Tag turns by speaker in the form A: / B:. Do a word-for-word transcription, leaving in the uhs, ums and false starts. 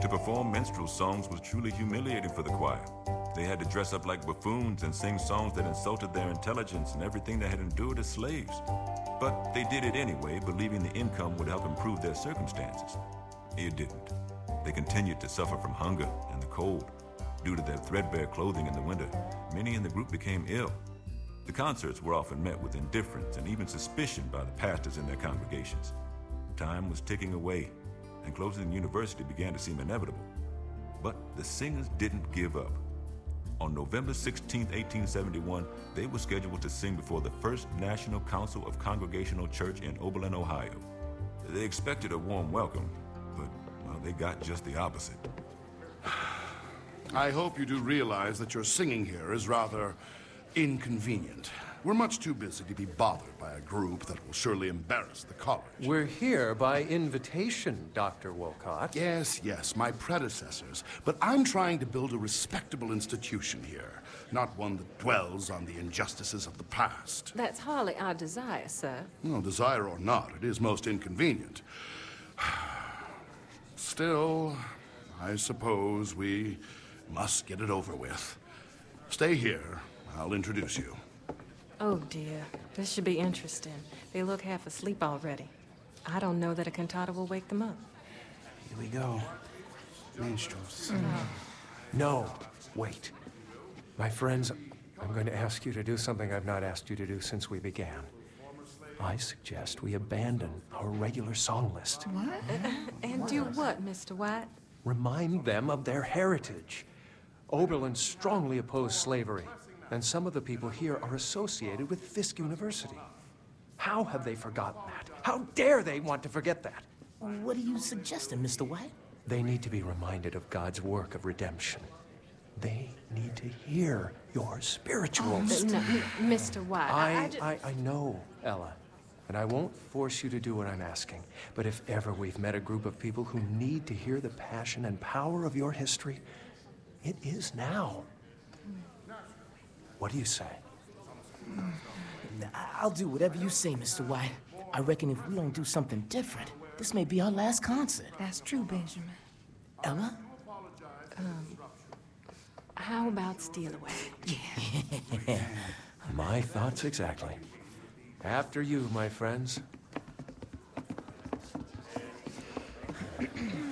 A: To perform minstrel songs was truly humiliating for the choir. They had to dress up like buffoons and sing songs that insulted their intelligence and everything they had endured as slaves. But they did it anyway, believing the income would help improve their circumstances. It didn't. They continued to suffer from hunger and the cold. Due to their threadbare clothing in the winter, many in the group became ill. The concerts were often met with indifference and even suspicion by the pastors in their congregations. Time was ticking away, and closing the university began to seem inevitable. But the singers didn't give up. On November sixteenth, eighteen seventy-one, they were scheduled to sing before the First National Council of Congregational Church in Oberlin, Ohio. They expected a warm welcome, but well, they got just the opposite.
B: I hope you do realize that your singing here is rather inconvenient. We're much too busy to be bothered by a group that will surely embarrass the college.
C: We're here by invitation, Doctor Wolcott.
B: Yes, yes, my predecessors. But I'm trying to build a respectable institution here, not one that dwells on the injustices of the past.
D: That's hardly our desire, sir.
B: No, desire or not, it is most inconvenient. Still, I suppose we must get it over with. Stay here. I'll introduce you.
D: Oh, dear. This should be interesting. They look half asleep already. I don't know that a cantata will wake them up.
E: Here we go. Minstrels.
D: Mm.
C: No, wait. My friends, I'm going to ask you to do something I've not asked you to do since we began. I suggest we abandon our regular song list.
D: What? Uh, and do what, Mister White?
C: Remind them of their heritage. Oberlin strongly opposed slavery, and some of the people here are associated with Fisk University. How have they forgotten that? How dare they want to forget that?
F: What are you suggesting, Mister White?
C: They need to be reminded of God's work of redemption. They need to hear your spirituals.
D: Oh, no, Mister White, I,
C: I,
D: I, just...
C: I, I know, Ella, and I won't force you to do what I'm asking. But if ever we've met a group of people who need to hear the passion and power of your history, it is now. What do you say?
F: I'll do whatever you say, Mister White. I reckon if we don't do something different, this may be our last concert.
G: That's true, Benjamin.
F: Ella?
D: Um, how about Steal Away?
F: Yeah.
C: My thoughts exactly. After you, my friends.